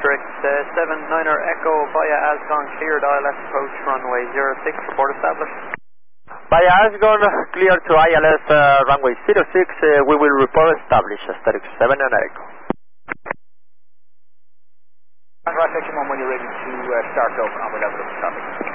Asterix 79er Echo via Asgon, cleared ILS approach runway 06, report established. Via Asgon, clear to ILS runway 06, we will report established, Asterix 79er Echo. Roger, section 1 when you're ready to start open on the level of traffic.